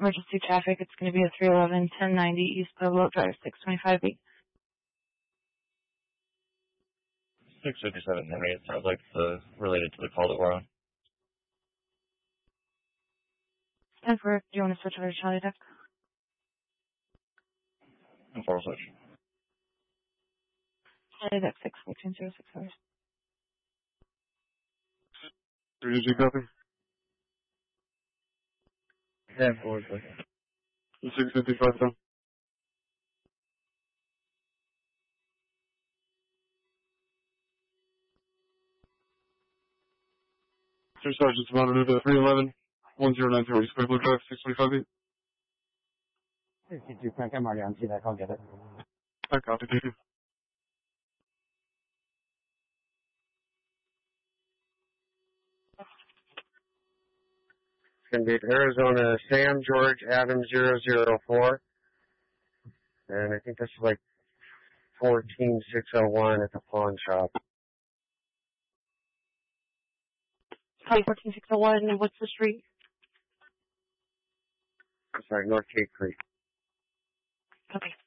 emergency traffic. It's going to be a 311 1090 East Pueblo Drive, 625B. 657 Henry, it sounds like it's related to the call that we're on. 10-4, do you want to switch over to Charlie Deck? And forward switch. Charlie Deck 6, 1406 hours. 3G copy. 10 forward switch. 655 down. Sir Sergeant's monitor to 311 1090 East Pueblo Drive, 625B. 52 Frank, I'm already on CDEC, I'll get it. I copy, thank you. It's going to be Arizona Sam George Adam 004. And I think that's like 14601 at the pawn shop. Hi, 14601, and what's the street? Sorry, North Cape Creek. Okay.